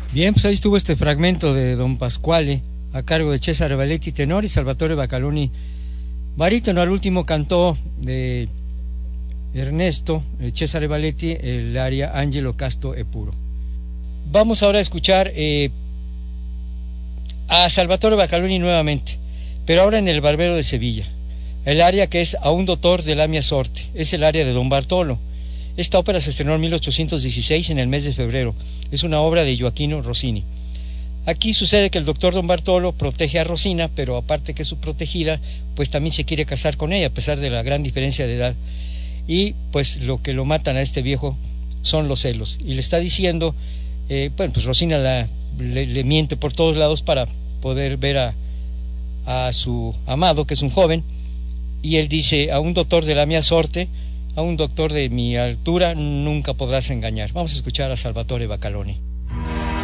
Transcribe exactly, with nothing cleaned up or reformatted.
Bien, pues ahí estuvo este fragmento de Don Pasquale a cargo de Cesare Valetti tenor y Salvatore Baccaloni barítono. Al último cantó de Ernesto eh, Cesare Valetti el aria Angelo Casto e Puro. Vamos ahora a escuchar eh, a Salvatore Baccaloni nuevamente, pero ahora en El Barbero de Sevilla. El aria que es A un dottor della mia sorte, es el aria de Don Bartolo. Esta ópera se estrenó en mil ochocientos dieciséis en el mes de febrero. Es una obra de Gioacchino Rossini. Aquí sucede que el doctor Don Bartolo protege a Rosina, pero aparte que es su protegida, pues también se quiere casar con ella, a pesar de la gran diferencia de edad. Y pues lo que lo matan a este viejo son los celos. Y le está diciendo, eh, bueno, pues Rosina la, le, le miente por todos lados para poder ver a, a su amado, que es un joven, y él dice: a un doctor de la mia sorte, a un doctor de mi altura nunca podrás engañar. Vamos a escuchar a Salvatore Baccaloni.